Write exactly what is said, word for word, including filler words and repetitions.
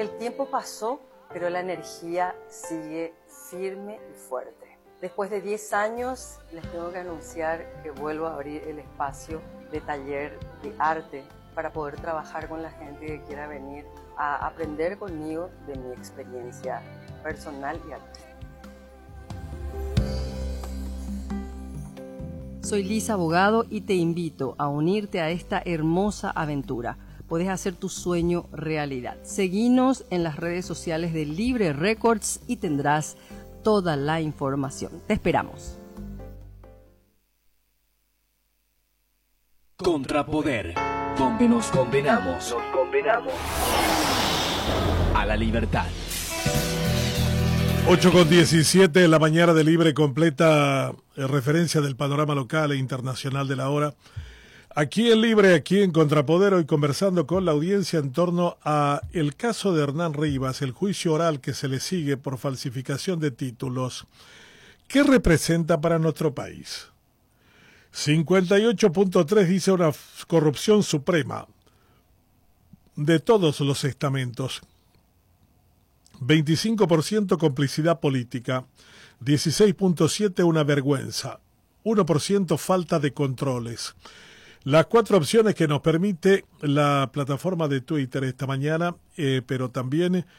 que el tiempo pasó, pero la energía sigue firme y fuerte. Después de diez años, les tengo que anunciar que vuelvo a abrir el espacio de taller de arte para poder trabajar con la gente que quiera venir a aprender conmigo de mi experiencia personal y artística. Soy Lisa Abogado y te invito a unirte a esta hermosa aventura. Podés hacer tu sueño realidad. Seguinos en las redes sociales de Libre Records y tendrás toda la información. Te esperamos. Contrapoder, donde nos condenamos, nos condenamos a la libertad. ocho con diecisiete de la mañana de Libre, completa eh, referencia del panorama local e internacional de la hora. Aquí en Libre, aquí en Contrapoder, hoy conversando con la audiencia en torno a el caso de Hernán Rivas, el juicio oral que se le sigue por falsificación de títulos. ¿Qué representa para nuestro país? cincuenta y ocho punto tres dice una corrupción suprema de todos los estamentos. veinticinco por ciento complicidad política, dieciséis punto siete una vergüenza, uno por ciento falta de controles. Las cuatro opciones que nos permite la plataforma de Twitter esta mañana, eh, pero también